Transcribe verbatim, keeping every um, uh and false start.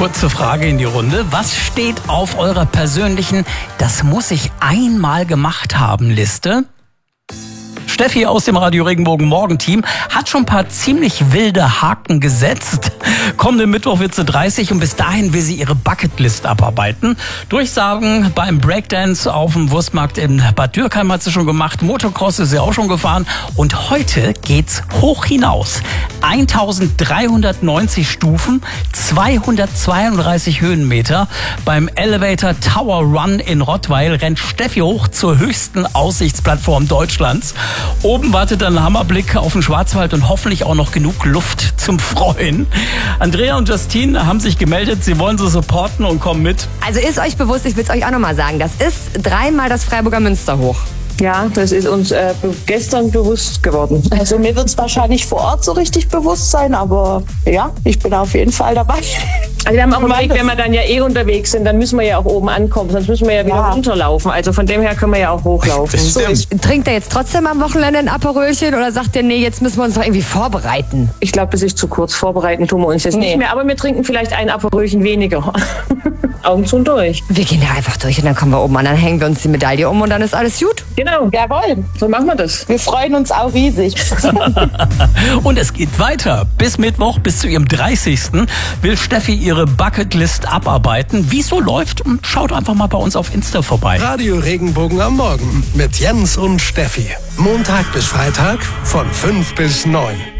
Kurze Frage in die Runde. Was steht auf eurer persönlichen "Das muss ich einmal gemacht haben" Liste? Steffi aus dem Radio Regenbogen Morgenteam hat schon ein paar ziemlich wilde Haken gesetzt. Kommenden Mittwoch wird sie dreißig und bis dahin will sie ihre Bucketlist abarbeiten. Durchsagen beim Breakdance auf dem Wurstmarkt in Bad Dürkheim hat sie schon gemacht. Motocross ist sie auch schon gefahren. Und heute geht's hoch hinaus. eintausenddreihundertneunzig Stufen, zweihundertzweiunddreißig Höhenmeter. Beim Elevator Tower Run in Rottweil rennt Steffi hoch zur höchsten Aussichtsplattform Deutschlands. Oben wartet ein Hammerblick auf den Schwarzwald und hoffentlich auch noch genug Luft zum Freuen. Andrea und Justine haben sich gemeldet, sie wollen sie supporten und kommen mit. Also ist euch bewusst, ich will es euch auch nochmal sagen, das ist dreimal das Freiburger Münster hoch. Ja, das ist uns äh, gestern bewusst geworden. Also mir wird es wahrscheinlich vor Ort so richtig bewusst sein, aber ja, ich bin auf jeden Fall dabei. Also wir haben auch überlegt, wenn wir dann ja eh unterwegs sind, dann müssen wir ja auch oben ankommen, sonst müssen wir ja wieder Ja. runterlaufen. Also von dem her können wir ja auch hochlaufen. Das stimmt. Trinkt ihr jetzt trotzdem am Wochenende ein Aperölchen oder sagt ihr, nee, jetzt müssen wir uns doch irgendwie vorbereiten? Ich glaube, das ist zu kurz. Vorbereiten tun wir uns jetzt Nee. nicht mehr, aber wir trinken vielleicht ein Aperölchen weniger. Augen zu und durch. Wir gehen da einfach durch und dann kommen wir oben an, dann hängen wir uns die Medaille um und dann ist alles gut. Genau, Jawohl, so machen wir das. wir freuen uns auch riesig. Und es geht weiter. Bis Mittwoch, bis zu ihrem dreißigsten will Steffi ihre Bucketlist abarbeiten. Wie es so läuft, schaut einfach mal bei uns auf Insta vorbei. Radio Regenbogen am Morgen mit Jens und Steffi. Montag bis Freitag von fünf bis neun.